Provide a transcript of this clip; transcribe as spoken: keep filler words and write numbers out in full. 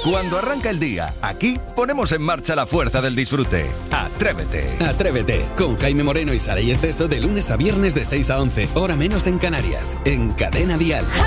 Cuando arranca el día, aquí ponemos en marcha la fuerza del disfrute. Atrévete. Atrévete, con Jaime Moreno y Saray Esteso de lunes a viernes de seis a once, hora menos en Canarias, en Cadena Dial.